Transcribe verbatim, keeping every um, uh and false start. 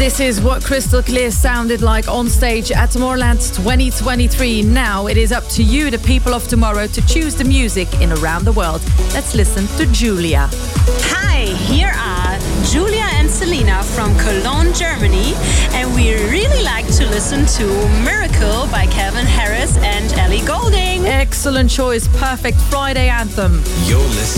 This is what Crystal Clear sounded like on stage at Tomorrowland twenty twenty-three. Now it is up to you, the people of tomorrow, to choose the music in Around the World. Let's listen to Julia. Hi, here are Julia and Selena from Cologne, Germany, and we really like to listen to Miracle by Calvin Harris and Ellie Goulding. Excellent choice, perfect Friday anthem. You're listening